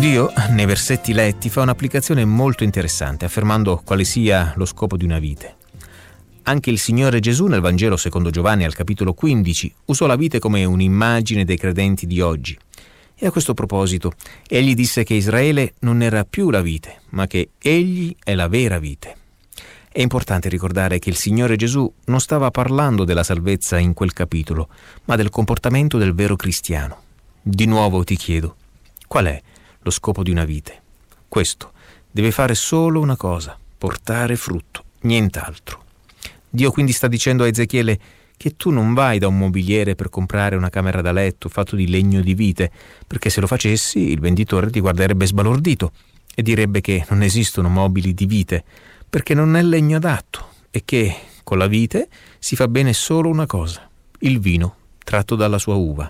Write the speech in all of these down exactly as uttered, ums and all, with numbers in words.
Dio, nei versetti letti, fa un'applicazione molto interessante, affermando quale sia lo scopo di una vite. Anche il Signore Gesù nel Vangelo secondo Giovanni al capitolo quindici usò la vite come un'immagine dei credenti di oggi. E a questo proposito, egli disse che Israele non era più la vite, ma che egli è la vera vite. È importante ricordare che il Signore Gesù non stava parlando della salvezza in quel capitolo, ma del comportamento del vero cristiano. Di nuovo ti chiedo, qual è lo scopo di una vite? Questo: deve fare solo una cosa, portare frutto, nient'altro. Dio quindi sta dicendo a Ezechiele che tu non vai da un mobiliere per comprare una camera da letto fatto di legno di vite, perché se lo facessi il venditore ti guarderebbe sbalordito e direbbe che non esistono mobili di vite, perché non è legno adatto e che con la vite si fa bene solo una cosa: il vino tratto dalla sua uva.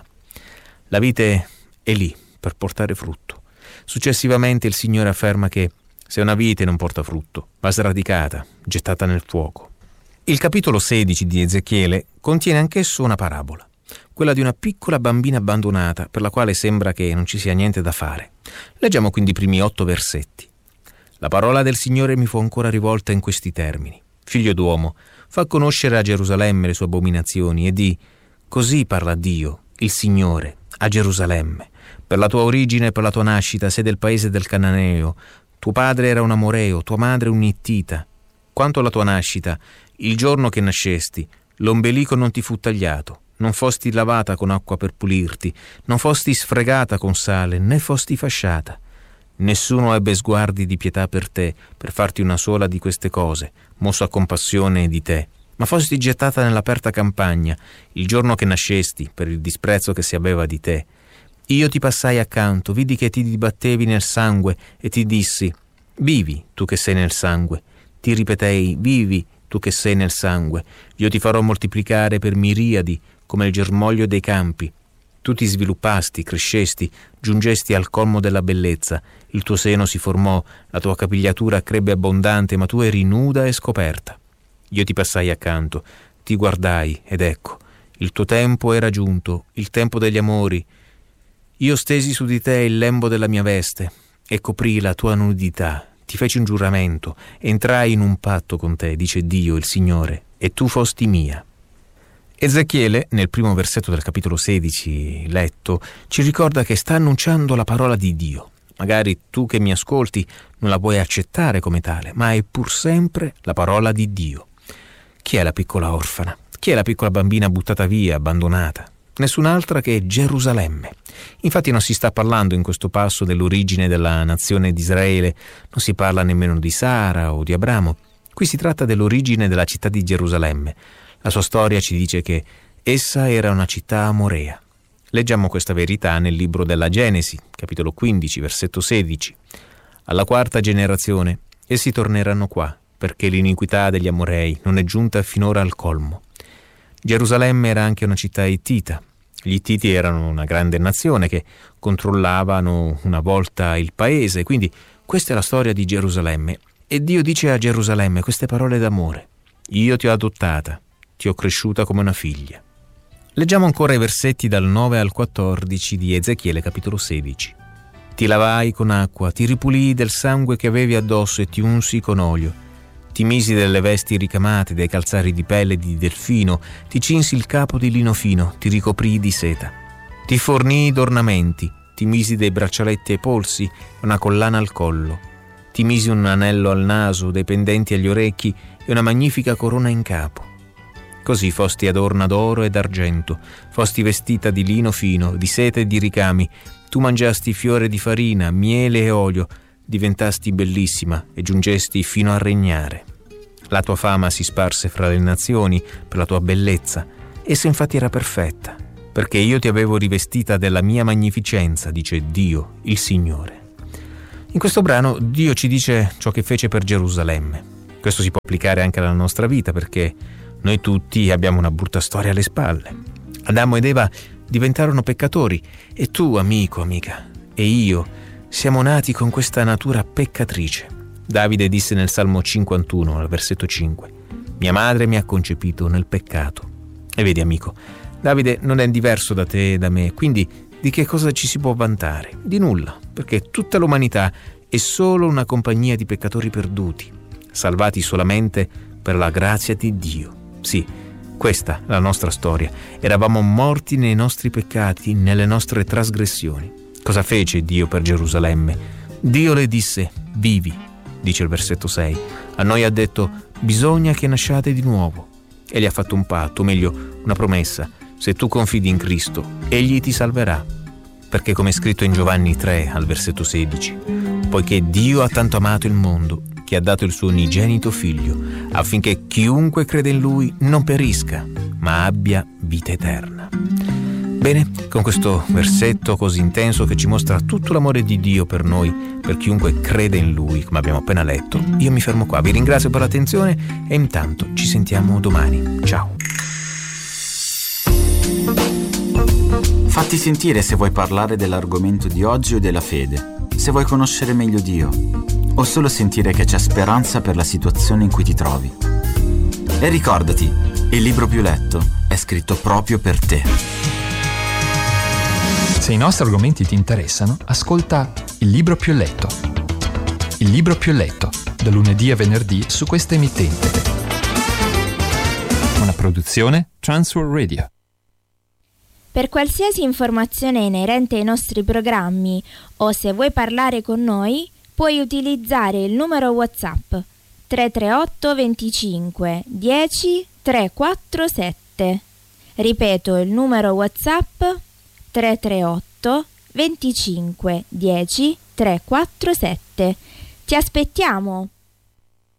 La vite è lì per portare frutto. Successivamente il Signore afferma che se una vite non porta frutto, va sradicata, gettata nel fuoco. Il capitolo sedici di Ezechiele contiene anch'esso una parabola, quella di una piccola bambina abbandonata per la quale sembra che non ci sia niente da fare. Leggiamo quindi i primi otto versetti. La parola del Signore mi fu ancora rivolta in questi termini: Figlio d'uomo, fa conoscere a Gerusalemme le sue abominazioni e di: così parla Dio, il Signore, a Gerusalemme. Per la tua origine e per la tua nascita sei del paese del Cananeo. Tuo padre era un Amoreo, tua madre un Ittita. Quanto alla tua nascita, il giorno che nascesti, l'ombelico non ti fu tagliato, non fosti lavata con acqua per pulirti, non fosti sfregata con sale, né fosti fasciata. Nessuno ebbe sguardi di pietà per te, per farti una sola di queste cose, mosso a compassione di te. Ma fosti gettata nell'aperta campagna, il giorno che nascesti, per il disprezzo che si aveva di te. Io ti passai accanto, vidi che ti dibattevi nel sangue e ti dissi: vivi, tu che sei nel sangue. Ti ripetei: vivi, tu che sei nel sangue. Io ti farò moltiplicare per miriadi, come il germoglio dei campi. Tu ti sviluppasti, crescesti, giungesti al colmo della bellezza. Il tuo seno si formò, la tua capigliatura crebbe abbondante, ma tu eri nuda e scoperta. Io ti passai accanto, ti guardai, ed ecco, il tuo tempo era giunto, il tempo degli amori. Io stesi su di te il lembo della mia veste e coprii la tua nudità. Ti feci un giuramento, entrai in un patto con te, dice Dio, il Signore, e tu fosti mia. Ezechiele, nel primo versetto del capitolo sedici letto, ci ricorda che sta annunciando la parola di Dio. Magari tu che mi ascolti non la puoi accettare come tale, ma è pur sempre la parola di Dio. Chi è la piccola orfana? Chi è la piccola bambina buttata via, abbandonata? Nessun'altra che Gerusalemme. Infatti non si sta parlando in questo passo dell'origine della nazione di Israele, non si parla nemmeno di Sara o di Abramo. Qui si tratta dell'origine della città di Gerusalemme. La sua storia ci dice che essa era una città amorea. Leggiamo questa verità nel libro della Genesi, capitolo quindici, versetto sedici. Alla quarta generazione essi torneranno qua, perché l'iniquità degli Amorei non è giunta finora al colmo. Gerusalemme era anche una città ittita. Gli Ittiti erano una grande nazione che controllavano una volta il paese, quindi questa è la storia di Gerusalemme. E Dio dice a Gerusalemme queste parole d'amore: io ti ho adottata, ti ho cresciuta come una figlia. Leggiamo ancora i versetti dal nove al quattordici di Ezechiele capitolo sedici. Ti lavai con acqua, ti ripulii del sangue che avevi addosso e ti unsi con olio. Ti misi delle vesti ricamate, dei calzari di pelle di delfino, ti cinsi il capo di lino fino, ti ricoprii di seta. Ti fornii d'ornamenti, ti misi dei braccialetti ai polsi, una collana al collo. Ti misi un anello al naso, dei pendenti agli orecchi e una magnifica corona in capo. Così fosti adorna d'oro e d'argento, fosti vestita di lino fino, di seta e di ricami. Tu mangiasti fiore di farina, miele e olio, diventasti bellissima e giungesti fino a regnare. La tua fama si sparse fra le nazioni per la tua bellezza. Essa infatti era perfetta, perché io ti avevo rivestita della mia magnificenza, dice Dio, il Signore. In questo brano Dio ci dice ciò che fece per Gerusalemme. Questo si può applicare anche alla nostra vita, perché noi tutti abbiamo una brutta storia alle spalle. Adamo ed Eva diventarono peccatori e tu, amico, amica, e io siamo nati con questa natura peccatrice. Davide disse nel Salmo cinquantuno, al versetto cinque: mia madre mi ha concepito nel peccato. E vedi, amico, Davide non è diverso da te e da me, quindi di che cosa ci si può vantare? Di nulla, perché tutta l'umanità è solo una compagnia di peccatori perduti, salvati solamente per la grazia di Dio. Sì, questa è la nostra storia. Eravamo morti nei nostri peccati, nelle nostre trasgressioni. Cosa fece Dio per Gerusalemme? Dio le disse: vivi, dice il versetto sei. A noi ha detto: bisogna che nasciate di nuovo. E gli ha fatto un patto, o meglio, una promessa. Se tu confidi in Cristo, Egli ti salverà. Perché come è scritto in Giovanni tre, al versetto sedici, poiché Dio ha tanto amato il mondo, che ha dato il suo unigenito Figlio, affinché chiunque crede in Lui non perisca, ma abbia vita eterna. Bene, con questo versetto così intenso che ci mostra tutto l'amore di Dio per noi, per chiunque crede in Lui, come abbiamo appena letto, io mi fermo qua. Vi ringrazio per l'attenzione e intanto ci sentiamo domani. Ciao. Fatti sentire se vuoi parlare dell'argomento di oggi o della fede, se vuoi conoscere meglio Dio, o solo sentire che c'è speranza per la situazione in cui ti trovi. E ricordati, il libro più letto è scritto proprio per te. Se i nostri argomenti ti interessano, ascolta Il libro più letto. Il libro più letto, da lunedì a venerdì su questa emittente. Una produzione Transworld Radio. Per qualsiasi informazione inerente ai nostri programmi o se vuoi parlare con noi, puoi utilizzare il numero WhatsApp tre tre otto venticinque dieci trequarantasette. Ripeto il numero WhatsApp tre tre otto venticinque dieci trequarantasette. Ti aspettiamo!